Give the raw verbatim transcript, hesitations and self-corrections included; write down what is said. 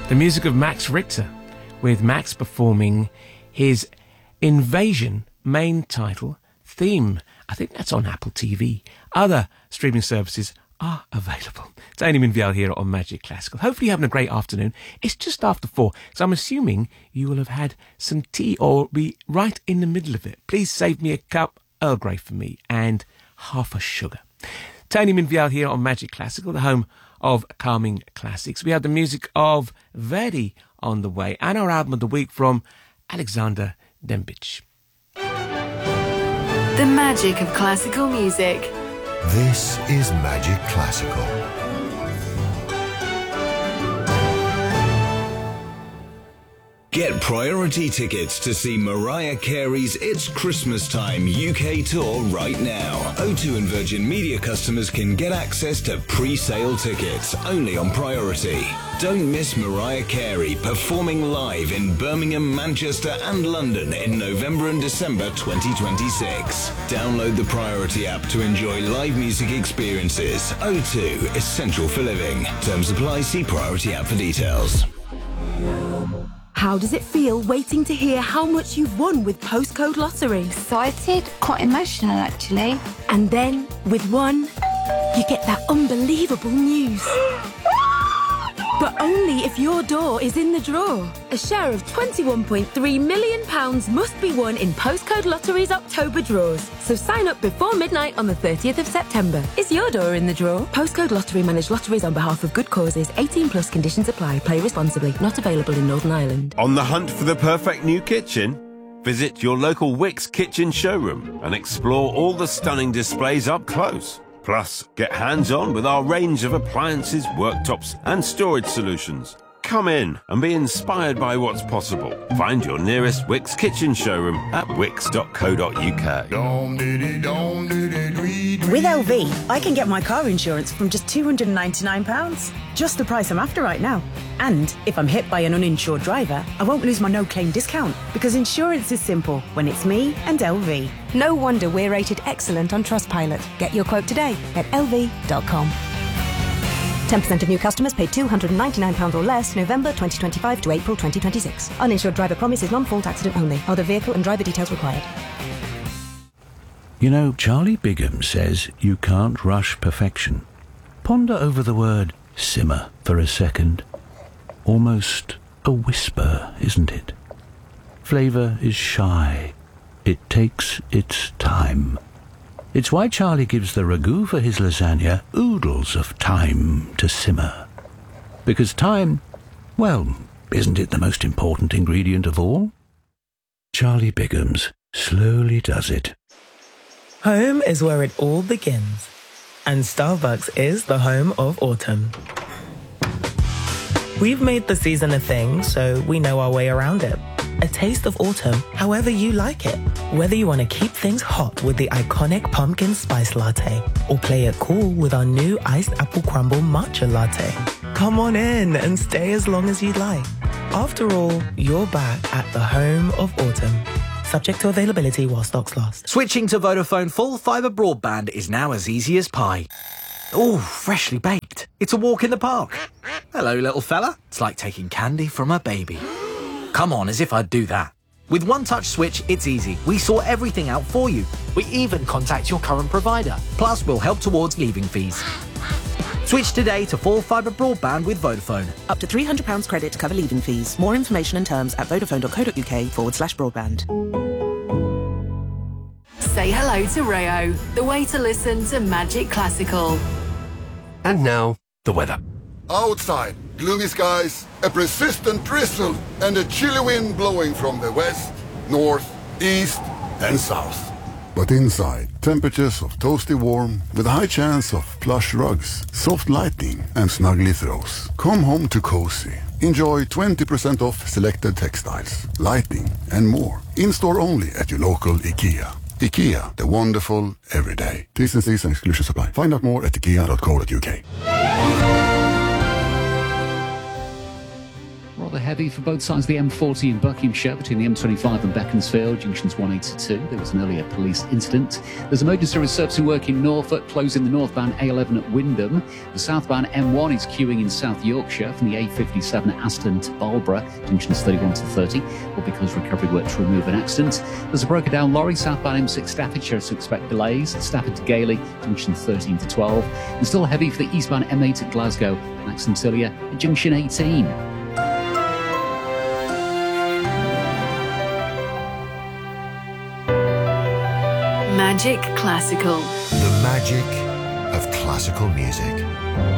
The music of Max Richter, with Max performing his Invasion main title theme. I think that's on Apple T V. Other streaming services are available. It's Tony Minviel here on Magic Classical. Hopefully you're having a great afternoon. It's just after four, so I'm assuming you will have had some tea or be right in the middle of it. Please save me a cup Earl Grey for me and half a sugar. Tony Minviel here on Magic Classical, the home of calming classics. We have the music of Verdi on the way and our album of the week from Alexander Dembich. The magic of classical music. This is Magic Classical. Get priority tickets to see Mariah Carey's It's Christmas Time U K tour right now. O two and Virgin Media customers can get access to pre-sale tickets only on priority. Don't miss Mariah Carey performing live in Birmingham, Manchester and London in November and December twenty twenty-six. Download the Priority app to enjoy live music experiences. O two, essential for living. Terms apply. See Priority app for details. How does it feel waiting to hear how much you've won with Postcode Lottery? Excited, quite emotional actually. And then, with one, you get that unbelievable news. But only if your door is in the draw. A share of twenty-one point three million pounds must be won in Postcode Lottery's October draws. So sign up before midnight on the thirtieth of September. Is your door in the draw? Postcode Lottery manage lotteries on behalf of good causes. eighteen plus conditions apply. Play responsibly. Not available in Northern Ireland. On the hunt for the perfect new kitchen? Visit your local Wickes kitchen showroom and explore all the stunning displays up close. Plus, get hands-on with our range of appliances, worktops and storage solutions. Come in and be inspired by what's possible. Find your nearest Wickes kitchen showroom at wickes dot co dot uk. With L V, I can get my car insurance from just two hundred and ninety-nine pounds. Just the price I'm after right now. And if I'm hit by an uninsured driver, I won't lose my no-claim discount, because insurance is simple when it's me and L V. No wonder we're rated excellent on Trustpilot. Get your quote today at L V dot com. ten percent of new customers pay two hundred and ninety-nine pounds or less November twenty twenty-five to April twenty twenty-six. Uninsured driver promise is non-fault accident only. Other vehicle and driver details required. You know, Charlie Bigham says you can't rush perfection. Ponder over the word simmer for a second. Almost a whisper, isn't it? Flavour is shy. It takes its time. It's why Charlie gives the ragu for his lasagna oodles of time to simmer. Because time, well, isn't it the most important ingredient of all? Charlie Bigham's slowly does it. Home is where it all begins. And Starbucks is the home of autumn. We've made the season a thing, so we know our way around it. A taste of autumn, however you like it. Whether you want to keep things hot with the iconic pumpkin spice latte, or play it cool with our new iced apple crumble matcha latte. Come on in and stay as long as you'd like. After all, you're back at the home of autumn. Subject to availability while stocks last. Switching to Vodafone full fibre broadband is now as easy as pie. Ooh, freshly baked. It's a walk in the park. Hello, little fella. It's like taking candy from a baby. Come on, as if I'd do that. With One Touch Switch, it's easy. We sort everything out for you. We even contact your current provider. Plus, we'll help towards leaving fees. Switch today to full fibre broadband with Vodafone. Up to three hundred pounds credit to cover leaving fees. More information and terms at vodafone dot co dot uk forward slash broadband. Say hello to Rayo, the way to listen to Magic Classical. And now, the weather. Outside, gloomy skies, a persistent drizzle, and a chilly wind blowing from the west, north, east, and south. But inside, temperatures of toasty warm, with a high chance of plush rugs, soft lighting, and snuggly throws. Come home to cozy. Enjoy twenty percent off selected textiles, lighting, and more. In-store only at your local IKEA. IKEA, the wonderful everyday. T's and C's and exclusions apply. Find out more at ikea dot co dot uk. Rather heavy. heavy for both sides of the M forty in Buckinghamshire between the M twenty-five and Beaconsfield, junctions one eighty-two. There was an earlier police incident. There's emergency resurfacing work in Norfolk, closing the northbound A eleven at Windham. The southbound M one is queuing in South Yorkshire from the A fifty-seven at Aston to Balborough, junctions thirty-one to thirty, or because recovery work to remove an accident. There's a broken down lorry southbound M six Staffordshire, so expect delays. Stafford to Gailey, junction thirteen to twelve. And still heavy for the eastbound M eight at Glasgow, Max and Cilia at junction eighteen. Magic Classical. The magic of classical music.